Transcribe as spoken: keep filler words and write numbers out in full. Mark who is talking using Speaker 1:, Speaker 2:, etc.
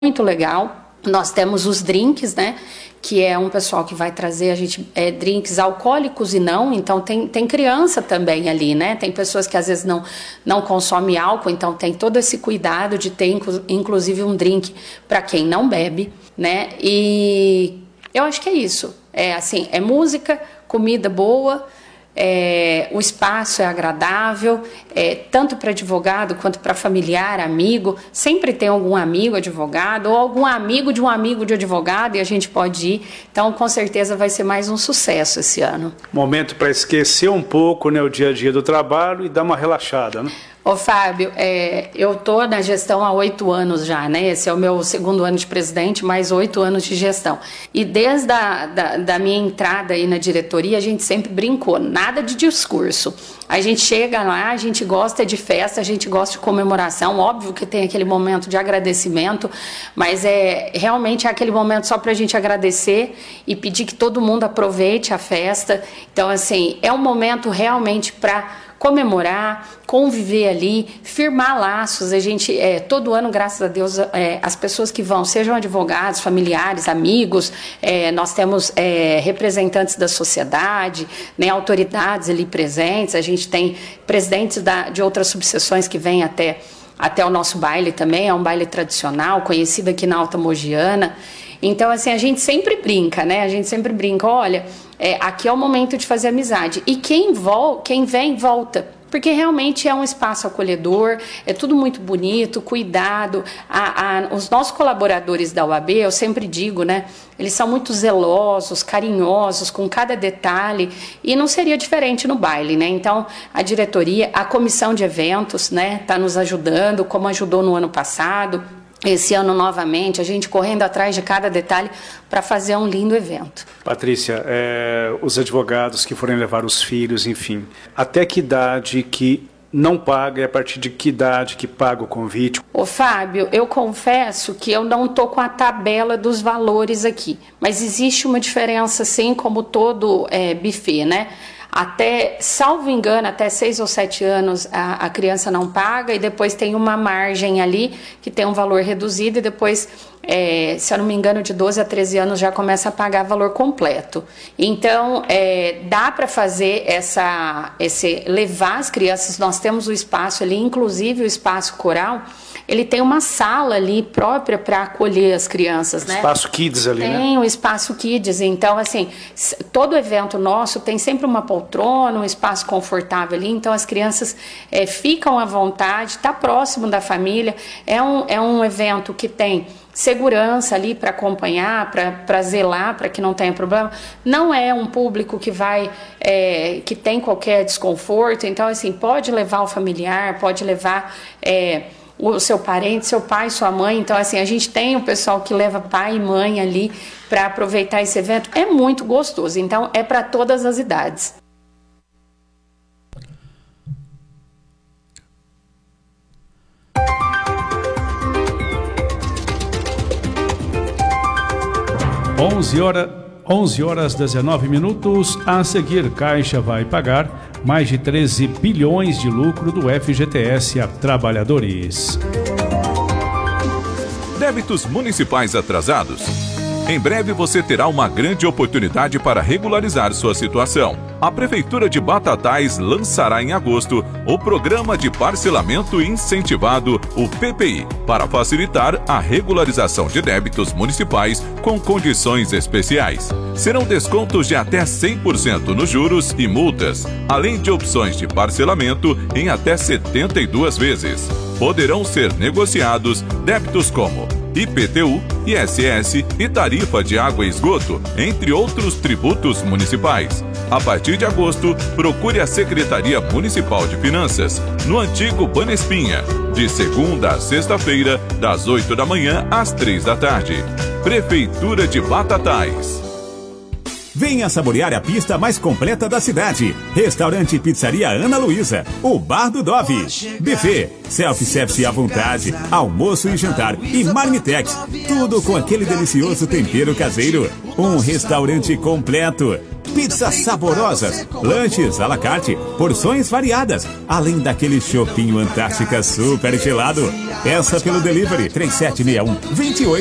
Speaker 1: muito legal. Nós temos os drinks, né? Que é um pessoal que vai trazer a gente é, drinks alcoólicos e não, então tem, tem criança também ali, né? Tem pessoas que às vezes não, não consomem álcool, então tem todo esse cuidado de ter inclu, inclusive um drink para quem não bebe, né? E eu acho que é isso. É assim, é música, comida boa. É, o espaço é agradável, é, tanto para advogado quanto para familiar, amigo. Sempre tem algum amigo advogado ou algum amigo de um amigo de advogado e a gente pode ir. Então, com certeza vai ser mais um sucesso esse ano.
Speaker 2: Momento para esquecer um pouco, né, o dia a dia do trabalho e dar uma relaxada, né?
Speaker 1: Ô Fábio, é, eu estou na gestão há oito anos já, né? Esse é o meu segundo ano de presidente, mais oito anos de gestão. E desde a da, da minha entrada aí na diretoria, a gente sempre brincou, nada de discurso. A gente chega lá, a gente gosta de festa, a gente gosta de comemoração, óbvio que tem aquele momento de agradecimento, mas é realmente é aquele momento só para a gente agradecer e pedir que todo mundo aproveite a festa. Então, assim, é um momento realmente para comemorar, conviver ali, firmar laços. A gente, é, todo ano, graças a Deus, é, as pessoas que vão, sejam advogados, familiares, amigos, é, nós temos é, representantes da sociedade, né, autoridades ali presentes, a gente tem presidentes da, de outras subseções que vêm até, até o nosso baile também, é um baile tradicional, conhecido aqui na Alta Mogiana. Então, assim, a gente sempre brinca, né? A gente sempre brinca, olha, é, aqui é o momento de fazer amizade. E quem, vol- quem vem, volta. Porque realmente é um espaço acolhedor, é tudo muito bonito, cuidado. A, a, os nossos colaboradores da U A B, eu sempre digo, né? Eles são muito zelosos, carinhosos com cada detalhe. E não seria diferente no baile, né? Então, a diretoria, a comissão de eventos, né? Está nos ajudando, como ajudou no ano passado. Esse ano, novamente, a gente correndo atrás de cada detalhe para fazer um lindo evento.
Speaker 2: Patrícia, é, os advogados que forem levar os filhos, enfim, até que idade que não paga e a partir de que idade que paga o convite?
Speaker 1: Ô Fábio, eu confesso que eu não estou com a tabela dos valores aqui, mas existe uma diferença, assim, como todo é, buffet, né? Até, salvo engano, até seis ou sete anos a, a criança não paga e depois tem uma margem ali que tem um valor reduzido e depois, é, se eu não me engano, de doze a treze anos já começa a pagar valor completo. Então, é, dá para fazer essa, esse, levar as crianças, nós temos o espaço ali, inclusive o espaço coral, ele tem uma sala ali própria para acolher as crianças, né?
Speaker 2: Espaço Kids ali,
Speaker 1: tem,
Speaker 2: né?
Speaker 1: Tem o Espaço Kids, então assim, todo evento nosso tem sempre uma poltrona, um espaço confortável ali, então as crianças é, ficam à vontade, está próximo da família, é um, é um evento que tem segurança ali para acompanhar, para zelar, para que não tenha problema. Não é um público que vai, é, que tem qualquer desconforto, então assim, pode levar o familiar, pode levar... É, o seu parente, seu pai, sua mãe. Então, assim, a gente tem o pessoal que leva pai e mãe ali para aproveitar esse evento. É muito gostoso. Então, é para todas as idades.
Speaker 3: onze horas, onze horas dezenove minutos. A seguir, Caixa vai pagar mais de treze bilhões de lucro do F G T S a trabalhadores.
Speaker 4: Débitos municipais atrasados? Em breve você terá uma grande oportunidade para regularizar sua situação. A Prefeitura de Batatais lançará em agosto o Programa de Parcelamento Incentivado, o P P I, para facilitar a regularização de débitos municipais com condições especiais. Serão descontos de até cem por cento nos juros e multas, além de opções de parcelamento em até setenta e duas vezes. Poderão ser negociados débitos como I P T U, I S S e tarifa de água e esgoto, entre outros tributos municipais. A partir de agosto, procure a Secretaria Municipal de Finanças, no antigo Banespinha, de segunda a sexta-feira, das oito da manhã às três da tarde. Prefeitura de Batatais.
Speaker 5: Venha saborear a pista mais completa da cidade. Restaurante e Pizzaria Ana Luísa, o Bar do Dove. Buffet, self-service à vontade, almoço e jantar e marmitex. Tudo com aquele delicioso tempero caseiro. Um restaurante completo. pizzas saborosas, lanches à la carte, porções variadas, além daquele chopinho Antártica super gelado. Peça pelo delivery três sete seis um, dois oito